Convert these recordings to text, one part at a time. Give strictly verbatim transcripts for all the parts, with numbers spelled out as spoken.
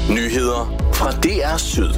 Nyheder fra D R Syd.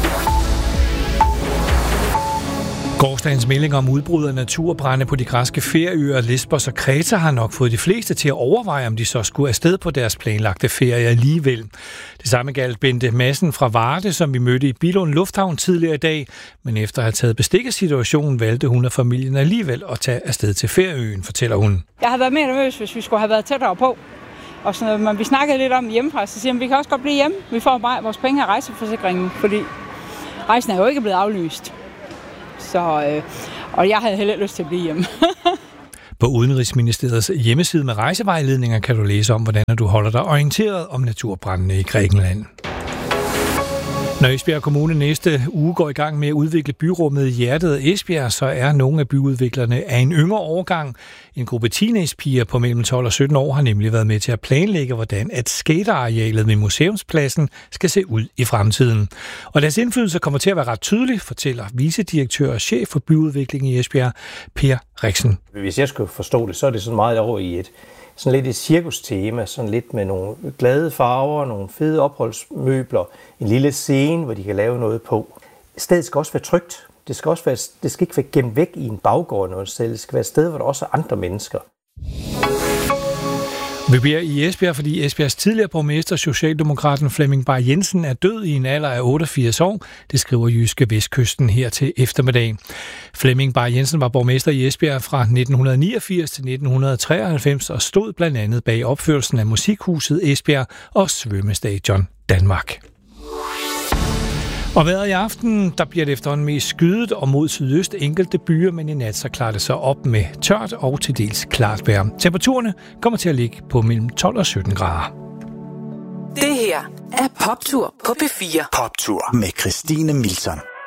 Gårsdagens melding om udbrud af naturbrande på de græske ferieøer Lesbos og Kreta har nok fået de fleste til at overveje, om de så skulle afsted på deres planlagte ferie alligevel. Det samme galt Bente Madsen fra Varde, som vi mødte i Billund Lufthavn tidligere i dag, men efter at have taget bestik af situationen, valgte hun og familien alligevel at tage afsted til ferieøen, fortæller hun. Jeg havde været mere nervøs, hvis vi skulle have været tættere på. Og sådan noget, men vi snakkede lidt om hjemmefra, så siger vi, vi kan også godt blive hjemme. Vi får bare vores penge af rejseforsikringen, fordi rejsen er jo ikke blevet aflyst. Så, øh, og jeg havde heller lyst til at blive hjemme. På Udenrigsministeriets hjemmeside med rejsevejledninger kan du læse om, hvordan du holder dig orienteret om naturbrændene i Grækenland. Når Esbjerg Kommune næste uge går i gang med at udvikle byrummet i hjertet af Esbjerg, så er nogle af byudviklerne af en yngre årgang. En gruppe teenagepiger på mellem tolv og sytten år har nemlig været med til at planlægge, hvordan at skatearealet med museumspladsen skal se ud i fremtiden. Og deres indflydelse kommer til at være ret tydelig, fortæller vicedirektør og chef for byudvikling i Esbjerg, Per Riksen. Hvis jeg skulle forstå det, så er det sådan meget over i et sådan lidt et cirkustema, sådan lidt med nogle glade farver, nogle fede opholdsmøbler, en lille scene, hvor de kan lave noget på. Stedet skal også være trygt. Det skal, også være, det skal ikke være gemt væk i en baggård noget sted. Det skal være et sted, hvor der også er andre mennesker. Vi bliver i Esbjerg, fordi Esbjergs tidligere borgmester, socialdemokraten Flemming Bay Jensen, er død i en alder af otteogfirs år. Det skriver Jyske Vestkysten her til eftermiddag. Flemming Bay Jensen var borgmester i Esbjerg fra nitten niogfirs til nitten treoghalvfems og stod blandt andet bag opførelsen af Musikhuset Esbjerg og Svømmestadion Danmark. Og vejret i aften, der bliver det efterhånden mest skydet og mod sydøst enkelte byer, men i nat så klarer det sig op med tørt og til dels klart vejr. Temperaturerne kommer til at ligge på mellem tolv og sytten grader. Det her er Poptur på P fire. Poptur med Christine Milton.